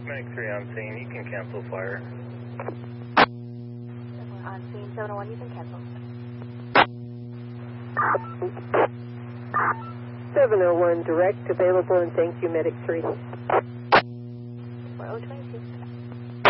Medic 3 on scene, you can cancel fire. On scene, 701, you can cancel. 701 direct, available, and thank you, Medic 3. 4022.